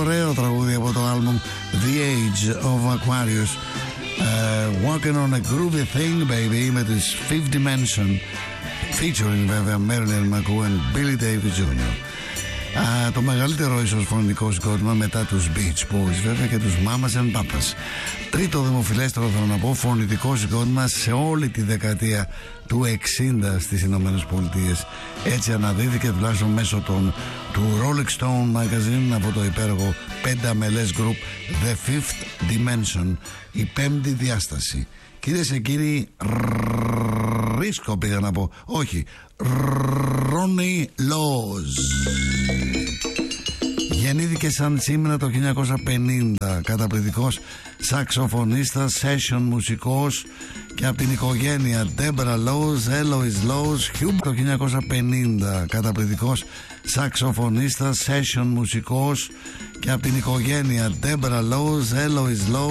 Ωραίο τραγούδι από το άλμπουμ The Age of Aquarius. Walking on a Groovy Thing, baby, με τις Fifth Dimension, featuring βέβαια Marilyn McCoo and Billy Davis Jr. Το μεγαλύτερο ίσως φωνητικό συγκρότημα μετά τους Beach Boys βέβαια και τους Mamas and Papas. Τρίτο δημοφιλέστερο, θέλω να πω, φωνητικό συγκρότημα σε όλη τη δεκαετία του 60 στις Ηνωμένες Πολιτείες. Έτσι αναδύθηκε τουλάχιστον μέσω του Rolling Stone Magazine από το υπέροχο πενταμελές group The Fifth Dimension, η πέμπτη διάσταση. Κυρίες και κύριοι, ρίσκο πήγα να πω, όχι, Ronnie Laws. Γεννήθηκε σαν σήμερα το 1950, καταπληκτικός σαξοφωνίστας, session μουσικός και από την οικογένεια Deborah Laws, Eloise Laws, Hubert. Το 1950, καταπληκτικός σαξοφωνίστας, session μουσικός και από την οικογένεια Deborah Laws, Eloise Laws,